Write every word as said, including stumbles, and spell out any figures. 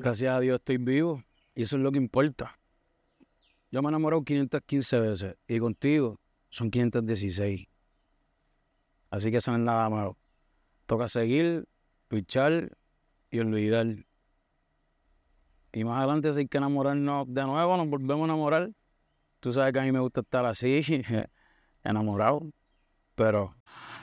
gracias a Dios estoy vivo y eso es lo que importa. Yo me he enamorado quinientas quince veces y contigo son quinientas dieciséis. Así que eso no es nada malo. Toca seguir, luchar y olvidar. Y más adelante, si hay que enamorarnos de nuevo, nos volvemos a enamorar. Tú sabes que a mí me gusta estar así, enamorado, pero